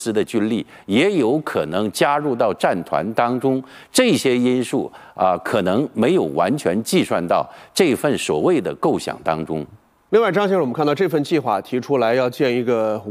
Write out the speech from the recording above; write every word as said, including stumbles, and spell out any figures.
斯的军力也有可能加入到战团当中，这些因素啊、呃，可能没有完全计算到这份所谓的构想当中。 另外，张先生，我们看到这份计划提出来要建一个